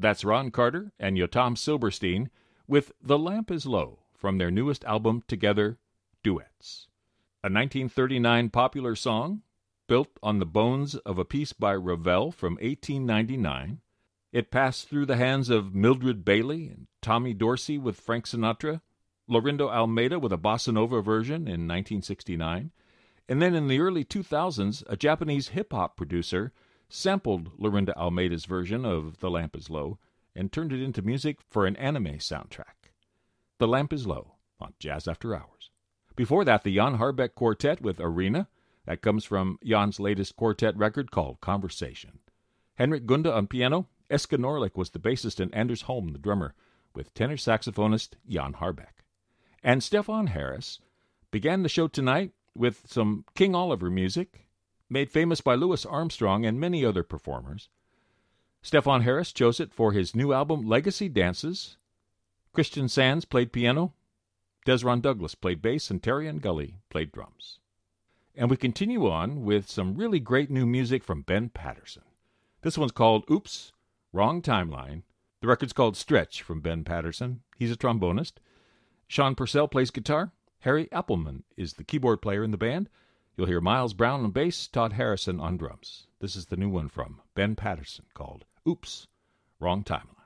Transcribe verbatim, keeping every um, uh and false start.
That's Ron Carter and Yotam Silberstein with The Lamp is Low from their newest album Together, Duets. A nineteen thirty-nine popular song built on the bones of a piece by Ravel from eighteen ninety-nine. It passed through the hands of Mildred Bailey and Tommy Dorsey with Frank Sinatra, Lorindo Almeida with a bossa nova version in nineteen sixty-nine, and then in the early two thousands, a Japanese hip-hop producer sampled Lorinda Almeida's version of The Lamp is Low and turned it into music for an anime soundtrack. The Lamp is Low on Jazz After Hours. Before that, the Jan Harbeck Quartet with Arena. That comes from Jan's latest quartet record called Conversation. Henrik Gunda on piano. Eska Norlik was the bassist and Anders Holm the drummer, with tenor saxophonist Jan Harbeck. And Stefan Harris began the show tonight with some King Oliver music, made famous by Louis Armstrong and many other performers. Stefan Harris chose it for his new album, Legacy Dances. Christian Sands played piano, Desron Douglas played bass, and Terry and Gully played drums. And we continue on with some really great new music from Ben Patterson. This one's called Oops, Wrong Timeline. The record's called Stretch from Ben Patterson. He's a trombonist. Sean Purcell plays guitar. Harry Appleman is the keyboard player in the band. You'll hear Miles Brown on bass, Todd Harrison on drums. This is the new one from Ben Patterson called Oops, Wrong Timeline.